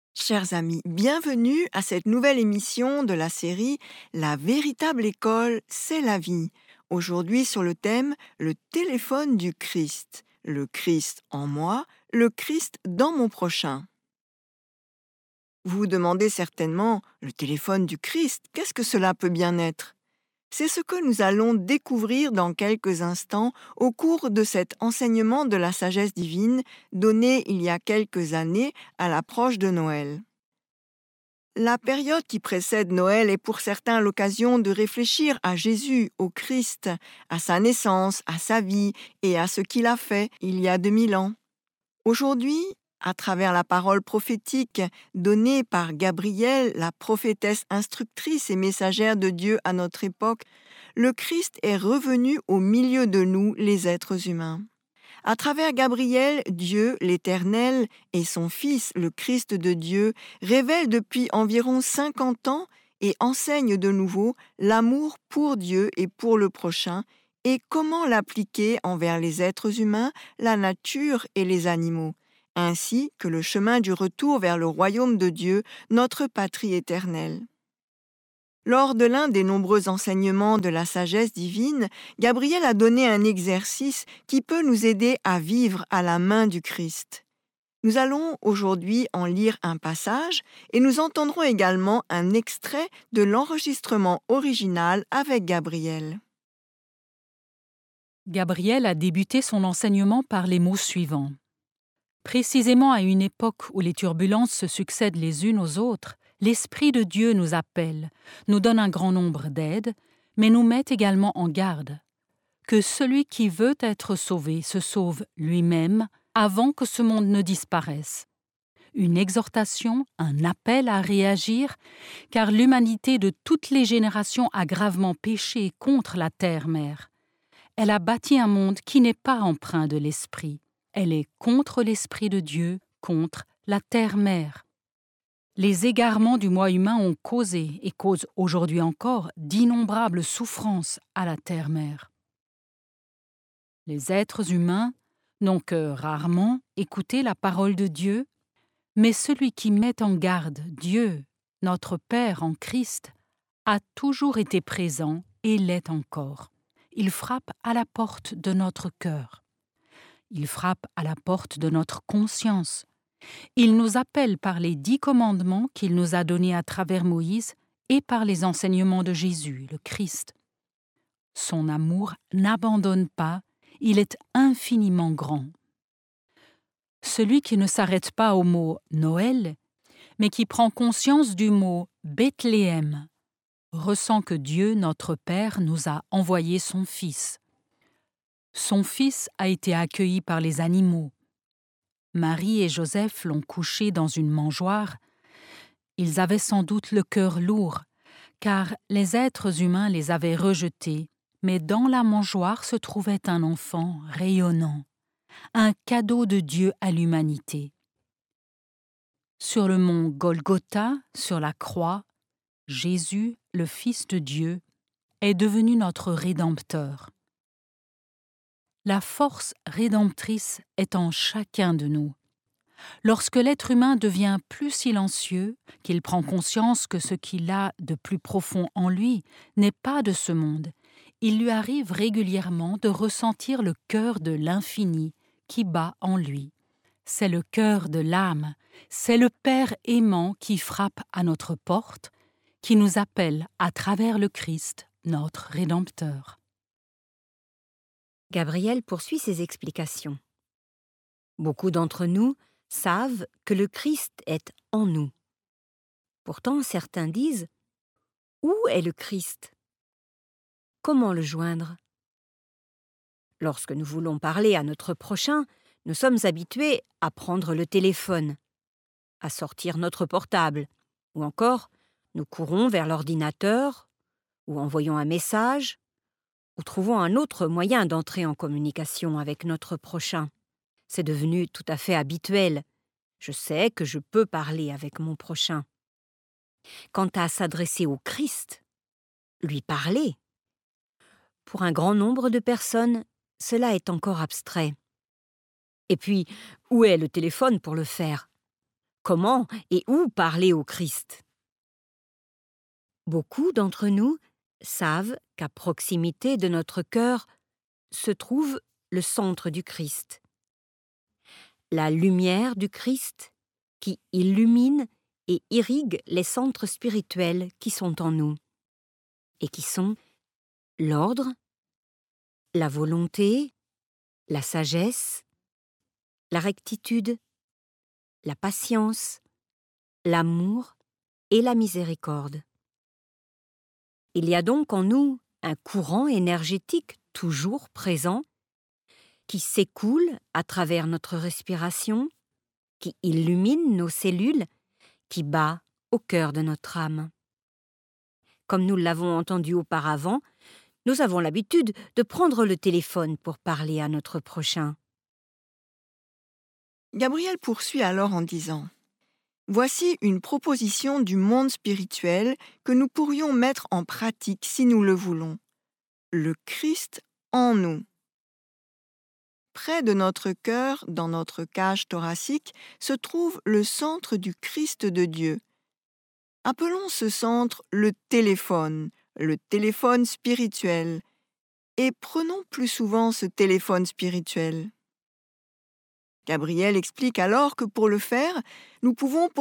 Chers amis, bienvenue à cette nouvelle émission de la série La véritable école, c'est la vie. Aujourd'hui sur le thème Le téléphone du Christ. Le Christ en moi, le Christ dans mon prochain. Vous vous demandez certainement, le téléphone du Christ, qu'est-ce que cela peut bien être? C'est ce que nous allons découvrir dans quelques instants au cours de cet enseignement de la sagesse divine donné il y a quelques années à l'approche de Noël. La période qui précède Noël est pour certains l'occasion de réfléchir à Jésus, au Christ, à sa naissance, à sa vie et à ce qu'il a fait il y a 2000 ans. Aujourd'hui, à travers la parole prophétique donnée par Gabrielle, la prophétesse instructrice et messagère de Dieu à notre époque, le Christ est revenu au milieu de nous, les êtres humains. À travers Gabriel, Dieu, l'Éternel, et son Fils, le Christ de Dieu, révèlent depuis environ 50 ans et enseignent de nouveau l'amour pour Dieu et pour le prochain et comment l'appliquer envers les êtres humains, la nature et les animaux, ainsi que le chemin du retour vers le royaume de Dieu, notre patrie éternelle. Lors de l'un des nombreux enseignements de la sagesse divine, Gabriel a donné un exercice qui peut nous aider à vivre à la main du Christ. Nous allons aujourd'hui en lire un passage et nous entendrons également un extrait de l'enregistrement original avec Gabriel. Gabriel a débuté son enseignement par les mots suivants. Précisément à une époque où les turbulences se succèdent les unes aux autres, l'Esprit de Dieu nous appelle, nous donne un grand nombre d'aides, mais nous met également en garde. Que celui qui veut être sauvé se sauve lui-même avant que ce monde ne disparaisse. Une exhortation, un appel à réagir, car l'humanité de toutes les générations a gravement péché contre la terre-mère. Elle a bâti un monde qui n'est pas empreint de l'esprit. Elle est contre l'esprit de Dieu, contre la terre-mère. Les égarements du moi humain ont causé et causent aujourd'hui encore d'innombrables souffrances à la terre-mère. Les êtres humains n'ont que rarement écouté la parole de Dieu, mais celui qui met en garde Dieu, notre Père en Christ, a toujours été présent et l'est encore. Il frappe à la porte de notre cœur. Il frappe à la porte de notre conscience. Il nous appelle par les 10 commandements qu'il nous a donnés à travers Moïse et par les enseignements de Jésus, le Christ. Son amour n'abandonne pas, il est infiniment grand. Celui qui ne s'arrête pas au mot Noël, mais qui prend conscience du mot Bethléem, ressent que Dieu, notre Père, nous a envoyé son Fils. Son Fils a été accueilli par les animaux. Marie et Joseph l'ont couché dans une mangeoire. Ils avaient sans doute le cœur lourd, car les êtres humains les avaient rejetés, mais dans la mangeoire se trouvait un enfant rayonnant, un cadeau de Dieu à l'humanité. Sur le mont Golgotha, sur la croix, Jésus, le Fils de Dieu, est devenu notre Rédempteur. La force rédemptrice est en chacun de nous. Lorsque l'être humain devient plus silencieux, qu'il prend conscience que ce qu'il a de plus profond en lui n'est pas de ce monde, il lui arrive régulièrement de ressentir le cœur de l'infini qui bat en lui. C'est le cœur de l'âme, c'est le Père aimant qui frappe à notre porte, qui nous appelle à travers le Christ, notre Rédempteur. Gabriel poursuit ses explications. Beaucoup d'entre nous savent que le Christ est en nous. Pourtant, certains disent « Où est le Christ ? Comment le joindre ?» Lorsque nous voulons parler à notre prochain, nous sommes habitués à prendre le téléphone, à sortir notre portable, ou encore nous courons vers l'ordinateur, ou envoyons un message, ou trouvons un autre moyen d'entrer en communication avec notre prochain. C'est devenu tout à fait habituel. Je sais que je peux parler avec mon prochain. Quant à s'adresser au Christ, lui parler, pour un grand nombre de personnes, cela est encore abstrait. Et puis, où est le téléphone pour le faire ? comment et où parler au Christ. Beaucoup d'entre nous savent qu'à proximité de notre cœur se trouve le centre du Christ. La lumière du Christ qui illumine et irrigue les centres spirituels qui sont en nous et qui sont l'ordre, la volonté, la sagesse, la rectitude, la patience, l'amour et la miséricorde. Il y a donc en nous un courant énergétique toujours présent qui s'écoule à travers notre respiration, qui illumine nos cellules, qui bat au cœur de notre âme. Comme nous l'avons entendu auparavant, nous avons l'habitude de prendre le téléphone pour parler à notre prochain. Gabriel poursuit alors en disant « Voici une proposition du monde spirituel que nous pourrions mettre en pratique si nous le voulons. Le Christ en nous. Près de notre cœur, dans notre cage thoracique, se trouve le centre du Christ de Dieu. Appelons ce centre le téléphone spirituel, et prenons plus souvent ce téléphone spirituel. » Gabriel explique alors que pour le faire, nous pouvons